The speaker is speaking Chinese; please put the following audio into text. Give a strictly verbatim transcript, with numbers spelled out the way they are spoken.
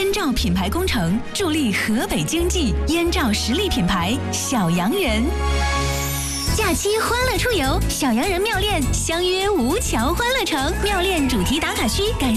燕赵品牌工程助力河北经济，燕赵实力品牌小洋人。假期欢乐出游，小洋人妙恋相约吴桥欢乐城，妙恋主题打卡区感